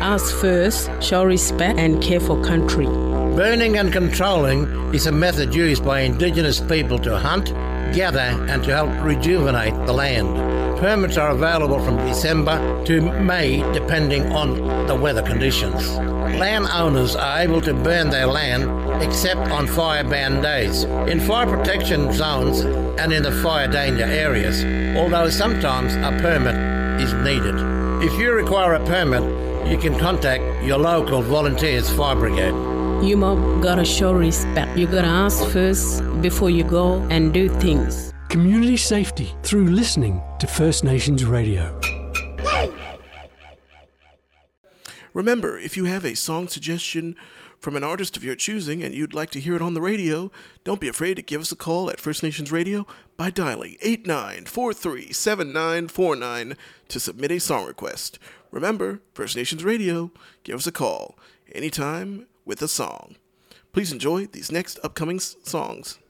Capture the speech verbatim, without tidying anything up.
ask first, show respect and care for country. Burning and controlling is a method used by Indigenous people to hunt, gather and to help rejuvenate the land. Permits are available from December to May depending on the weather conditions. Landowners are able to burn their land except on fire ban days, in fire protection zones and in the fire danger areas, although sometimes a permit is needed. If you require a permit, you can contact your local Volunteers Fire Brigade. You mob gotta show respect. You gotta ask first before you go and do things. Community safety through listening to First Nations Radio. Remember, if you have a song suggestion from an artist of your choosing and you'd like to hear it on the radio, don't be afraid to give us a call at First Nations Radio by dialing eight nine four three, seven nine four nine to submit a song request. Remember, First Nations Radio, give us a call anytime with a song. Please enjoy these next upcoming s- songs.